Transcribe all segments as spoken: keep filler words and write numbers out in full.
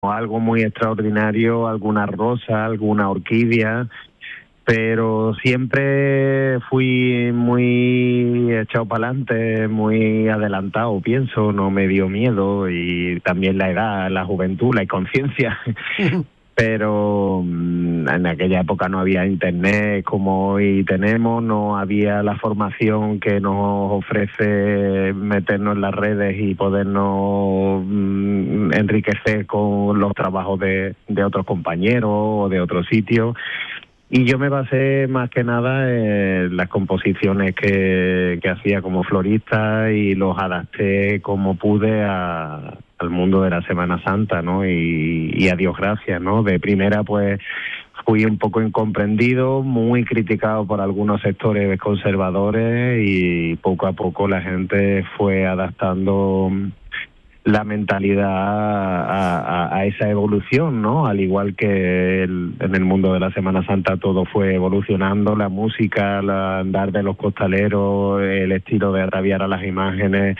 algo muy extraordinario, alguna rosa, alguna orquídea, pero siempre fui muy echado para adelante, muy adelantado, pienso, no me dio miedo, y también la edad, la juventud, la inconsciencia. Pero mm, en aquella época no había internet como hoy tenemos, no había la formación que nos ofrece meternos en las redes y podernos mm, enriquecer con los trabajos de, de otros compañeros o de otros sitios. Y yo me basé más que nada en las composiciones que, que hacía como florista y los adapté como pude a, al mundo de la Semana Santa, ¿no? Y, y a Dios gracias, ¿no? De primera, pues, fui un poco incomprendido, muy criticado por algunos sectores conservadores, y poco a poco la gente fue adaptando la mentalidad a, a, a esa evolución, ¿no? Al igual que el, en el mundo de la Semana Santa todo fue evolucionando, la música, el andar de los costaleros, el estilo de ataviar a las imágenes,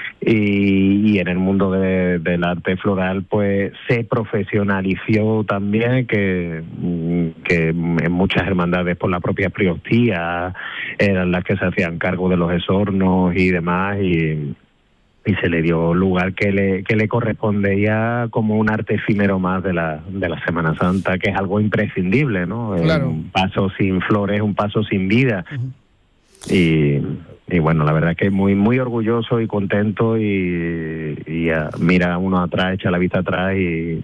y, y en el mundo de, del arte floral pues se profesionalizó también, que, que en muchas hermandades por la propia priostía eran las que se hacían cargo de los esornos y demás, y y se le dio lugar que le que le corresponde ya como un arte efímero más de la de la Semana Santa, que es algo imprescindible, ¿no? Claro. Un paso sin flores, un paso sin vida. Uh-huh. y, y bueno, la verdad que muy muy orgulloso y contento, y, y uh, mira uno atrás, echa la vista atrás y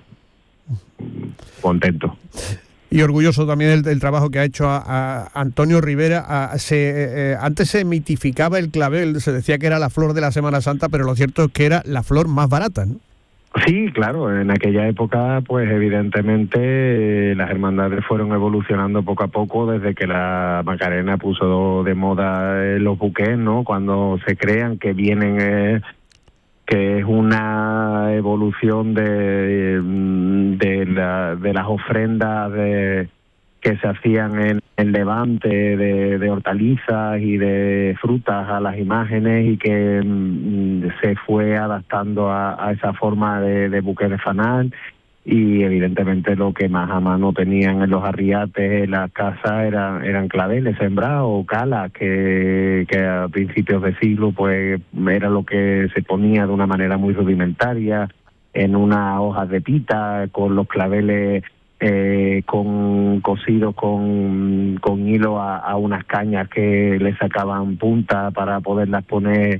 contento. Y orgulloso también del, del trabajo que ha hecho a, a Antonio Rivera. A, se, eh, antes se mitificaba el clavel, se decía que era la flor de la Semana Santa, pero lo cierto es que era la flor más barata, ¿no? Sí, claro, en aquella época, pues evidentemente eh, las hermandades fueron evolucionando poco a poco desde que la Macarena puso de moda eh, los buqués, ¿no? Cuando se crean que vienen... Eh, que es una evolución de de, la, de las ofrendas de, que se hacían en el Levante, de, de hortalizas y de frutas a las imágenes, y que mm, se fue adaptando a, a esa forma de, de buque de fanal. Y evidentemente lo que más a mano tenían en los arriates, en las casas, eran, eran claveles sembrados o calas, que, que a principios de siglo pues era lo que se ponía de una manera muy rudimentaria, en unas hojas de pita, con los claveles eh, con cosidos con, con hilo a, a unas cañas que le sacaban punta para poderlas poner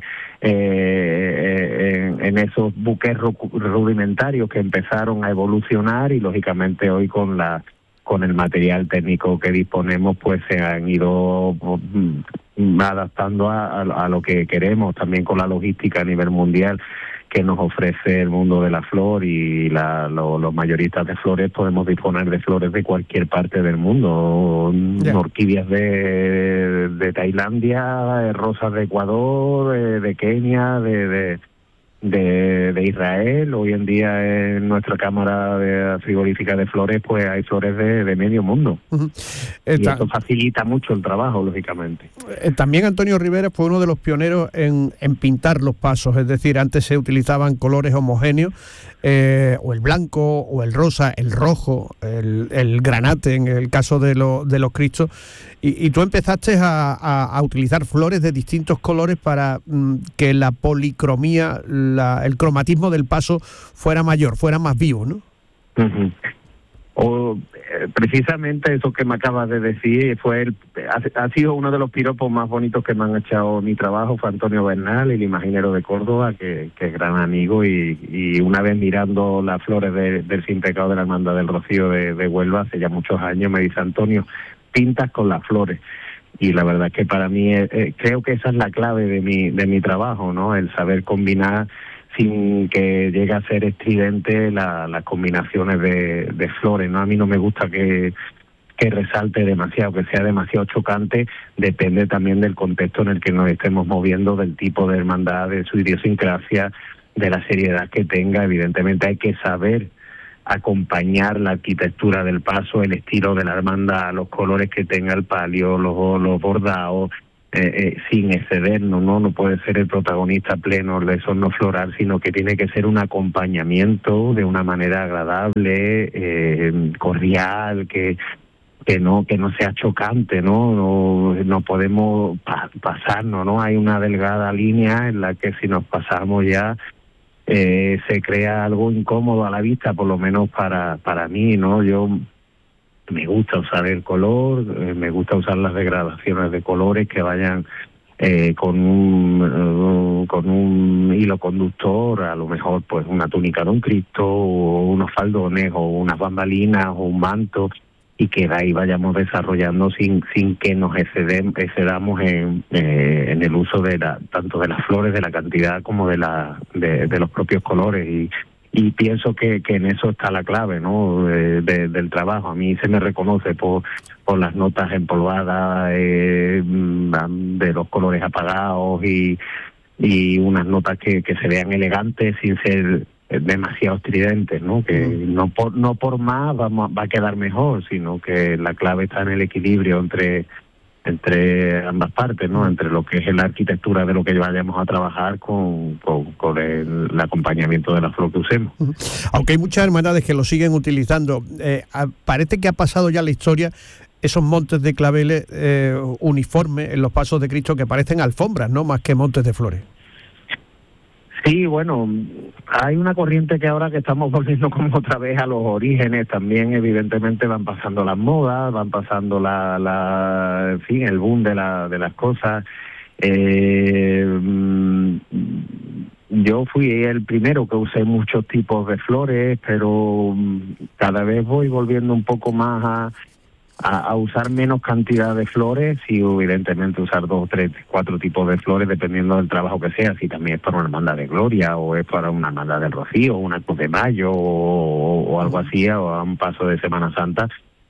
eh, en, en esos buques rudimentarios que empezaron a evolucionar, y lógicamente hoy con la con el material técnico que disponemos pues se han ido adaptando a, a, a lo que queremos, también con la logística a nivel mundial que nos ofrece el mundo de la flor, y la, lo, los mayoristas de flores podemos disponer de flores de cualquier parte del mundo, yeah. orquídeas de, de Tailandia, rosas de Ecuador, de, de Kenia, de, de, de, de Israel. Hoy en día en nuestra cámara de frigorífica de flores pues hay flores de, de medio mundo. Uh-huh. Y Está... eso facilita mucho el trabajo, lógicamente. Eh, también Antonio Rivera fue uno de los pioneros en, en pintar los pasos, es decir, antes se utilizaban colores homogéneos, eh, o el blanco, o el rosa, el rojo, el, el granate en el caso de, lo, de los Cristos, y, y tú empezaste a, a, a utilizar flores de distintos colores para mm, que la policromía, la, el cromatismo del paso fuera mayor, fuera más vivo, ¿no? Uh-huh. O eh, precisamente eso que me acabas de decir fue el, ha, ha sido uno de los piropos más bonitos que me han echado mi trabajo. Fue Antonio Bernal, el imaginero de Córdoba, que, que es gran amigo, y, y una vez mirando las flores de, del Sin Pecado de la Hermandad del Rocío de, de Huelva hace ya muchos años, me dice: Antonio, pintas con las flores. Y la verdad es que para mí eh, creo que esa es la clave de mi de mi trabajo, ¿no? El saber combinar sin que llegue a ser estridente la, las combinaciones de, de flores, ¿no? A mí no me gusta que, que resalte demasiado, que sea demasiado chocante. Depende también del contexto en el que nos estemos moviendo, del tipo de hermandad, de su idiosincrasia, de la seriedad que tenga. Evidentemente hay que saber acompañar la arquitectura del paso, el estilo de la hermandad, los colores que tenga el palio, los, los bordados, eh, eh, sin excedernos, ¿no? No puede ser el protagonista pleno del sorno floral, sino que tiene que ser un acompañamiento de una manera agradable, eh, cordial, que que no que no sea chocante, no no, no podemos pa pasarnos, no hay una delgada línea en la que si nos pasamos ya eh, se crea algo incómodo a la vista, por lo menos para para mí, no yo me gusta usar el color, eh, me gusta usar las degradaciones de colores que vayan eh, con un uh, con un hilo conductor, a lo mejor pues una túnica de un Cristo o unos faldones o unas bambalinas o un manto, y que de ahí vayamos desarrollando sin sin que nos excedem, excedamos en, eh, en el uso de la tanto de las flores, de la cantidad como de la de, de los propios colores, y y pienso que, que en eso está la clave, ¿no? De, de, del trabajo. A mí se me reconoce por por las notas empolvadas, eh, de los colores apagados y y unas notas que, que se vean elegantes sin ser demasiado estridentes, ¿no? Que no por no por más vamos va a quedar mejor, sino que la clave está en el equilibrio entre entre ambas partes, ¿no? Entre lo que es la arquitectura de lo que vayamos a trabajar con, con, con el, el acompañamiento de la flor que usemos. Aunque hay muchas hermandades que lo siguen utilizando, eh, parece que ha pasado ya la historia esos montes de claveles eh, uniformes en los pasos de Cristo que parecen alfombras, ¿no? Más que montes de flores. Sí, bueno, hay una corriente que ahora que estamos volviendo como otra vez a los orígenes, también evidentemente van pasando las modas, van pasando la, la en fin, el boom de la de las cosas. Eh, yo fui el primero que usé muchos tipos de flores, pero cada vez voy volviendo un poco más a A, a usar menos cantidad de flores, y evidentemente usar dos, tres, cuatro tipos de flores dependiendo del trabajo que sea, si también es para una hermandad de Gloria o es para una hermandad del Rocío, una Cruz de Mayo o, o algo así, o a un paso de Semana Santa,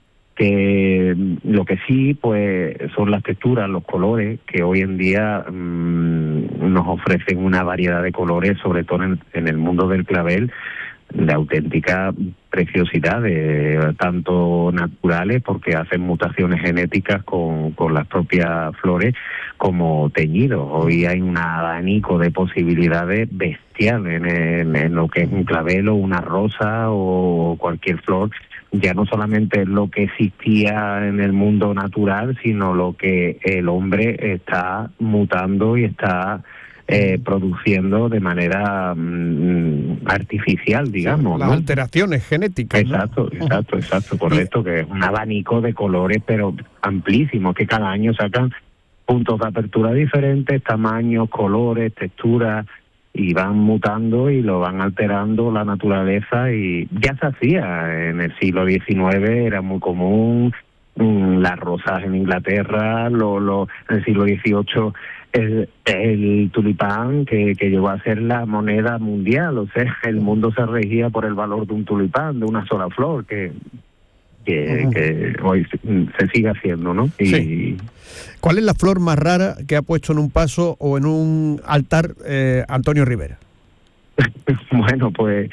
que lo que sí pues son las texturas, los colores, que hoy en día mmm, nos ofrecen una variedad de colores, sobre todo en, en el mundo del clavel, de auténtica preciosidad, de, tanto naturales, porque hacen mutaciones genéticas con, con las propias flores, como teñidos. Hoy hay un abanico de posibilidades bestial en, en, en lo que es un clavel o una rosa o cualquier flor. Ya no solamente lo que existía en el mundo natural, sino lo que el hombre está mutando y está Eh, produciendo de manera mm, artificial, digamos, las ¿no? alteraciones genéticas, exacto, ¿no? exacto, exacto, correcto, que es un abanico de colores, pero amplísimo, que cada año sacan puntos de apertura diferentes, tamaños, colores, texturas, y van mutando y lo van alterando la naturaleza. Y ya se hacía en el siglo diecinueve, era muy común mm, las rosas en Inglaterra, lo, lo, en el siglo dieciocho El, el tulipán, que, que llegó a ser la moneda mundial, o sea, el mundo se regía por el valor de un tulipán, de una sola flor, que que, uh-huh. que hoy se, se sigue haciendo, ¿no? Y sí. ¿Cuál es la flor más rara que ha puesto en un paso o en un altar eh, Antonio Rivera? Bueno, pues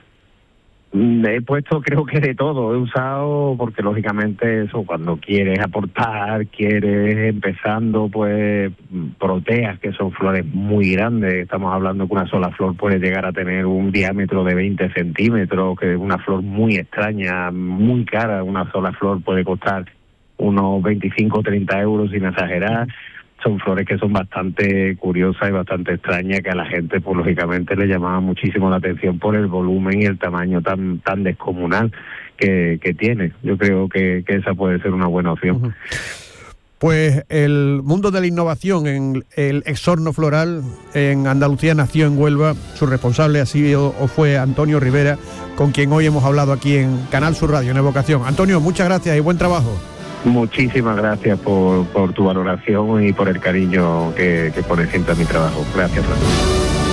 he puesto creo que de todo, he usado, porque lógicamente eso, cuando quieres aportar, quieres empezando, pues proteas, que son flores muy grandes, estamos hablando que una sola flor puede llegar a tener un diámetro de veinte centímetros, que es una flor muy extraña, muy cara, una sola flor puede costar unos veinticinco o treinta euros sin exagerar. Son flores que son bastante curiosas y bastante extrañas, que a la gente, pues lógicamente, le llamaba muchísimo la atención por el volumen y el tamaño tan tan descomunal que, que tiene. Yo creo que, que esa puede ser una buena opción. Uh-huh. Pues el mundo de la innovación en el exorno floral en Andalucía nació en Huelva. Su responsable ha sido o fue Antonio Rivera, con quien hoy hemos hablado aquí en Canal Sur Radio, en Evocación. Antonio, muchas gracias y buen trabajo. Muchísimas gracias por, por tu valoración y por el cariño que, que pones siempre a mi trabajo. Gracias, Fran.